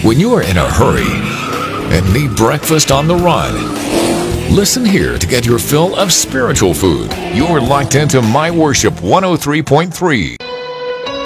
When you are in a hurry and need breakfast on the run, listen here to get your fill of spiritual food. You're locked into My Worship 103.3.